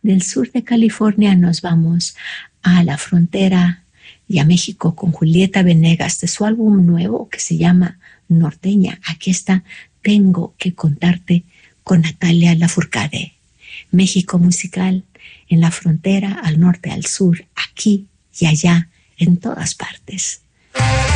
Del sur de California nos vamos a la frontera y a México con Julieta Venegas de su álbum nuevo que se llama Norteña. Aquí está Tengo que contarte con Natalia Lafourcade. México musical en la frontera, al norte, al sur, aquí y allá, en todas partes.